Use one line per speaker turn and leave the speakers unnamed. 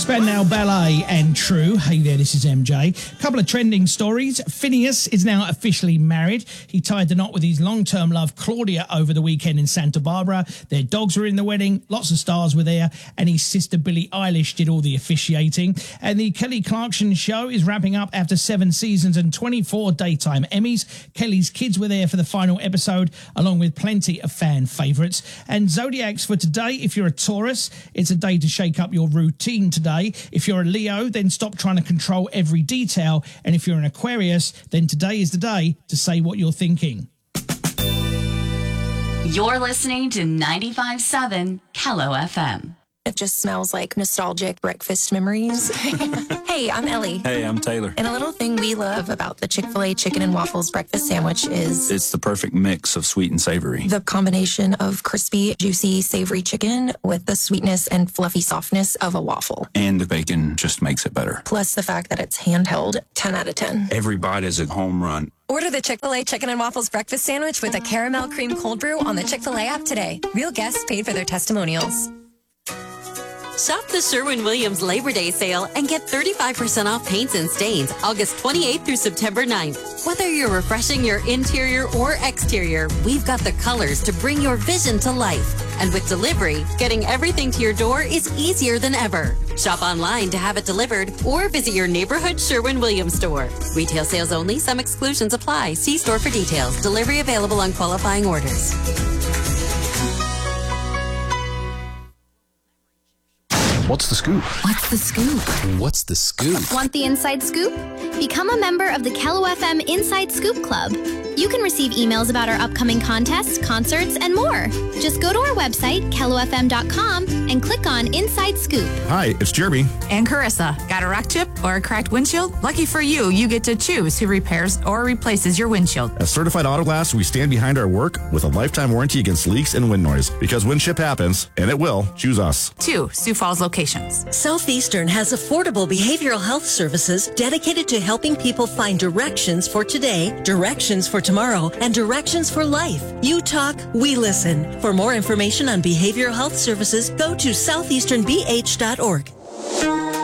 Spandau Ballet and True. Hey there, this is MJ. Couple of trending stories. Phineas is now officially married. He tied the knot with his long-term love, Claudia, over the weekend in Santa Barbara. Their dogs were in the wedding, lots of stars were there, and his sister Billie Eilish did all the officiating. And the Kelly Clarkson show is wrapping up after 7 seasons and 24 daytime Emmys. Kelly's kids were there for the final episode, along with plenty of fan favourites. And Zodiacs for today, if you're a Taurus, it's a day to shake up your routine today. If you're a Leo, then stop trying to control every detail. And if you're an Aquarius, then today is the day to say what you're thinking.
You're listening to 95.7 Kello FM.
It just smells like nostalgic breakfast memories. Hey, I'm Ellie.
Hey, I'm Taylor.
And a little thing we love about the Chick-fil-A chicken and waffles breakfast sandwich is...
It's the perfect mix of sweet and savory.
The combination of crispy, juicy, savory chicken with the sweetness and fluffy softness of a waffle.
And the bacon just makes it better.
Plus the fact that it's handheld, 10 out of 10.
Every bite is a home run.
Order the Chick-fil-A Chicken and Waffles Breakfast Sandwich with a caramel cream cold brew on the Chick-fil-A app today. Real guests paid for their testimonials.
Shop the Sherwin-Williams Labor Day sale and get 35% off paints and stains August 28th through September 9th. Whether you're refreshing your interior or exterior, we've got the colors to bring your vision to life. And with delivery, getting everything to your door is easier than ever. Shop online to have it delivered or visit your neighborhood Sherwin-Williams store. Retail sales only. Some exclusions apply. See store for details. Delivery available on qualifying orders.
What's the scoop?
What's the scoop?
What's the scoop?
Want the inside scoop? Become a member of the Kello FM Inside Scoop Club. You can receive emails about our upcoming contests, concerts, and more. Just go to our website, kellofm.com, and click on Inside Scoop.
Hi, it's Jeremy.
And Carissa. Got a rock chip or a cracked windshield? Lucky for you, you get to choose who repairs or replaces your windshield.
At Certified Auto Glass, we stand behind our work with a lifetime warranty against leaks and wind noise. Because when ship happens, and it will, choose us.
2 Sioux Falls locations.
Southeastern has affordable behavioral health services dedicated to helping people find directions for today, directions for tomorrow, and directions for life. You talk, we listen. For more information on behavioral health services, go to southeasternbh.org.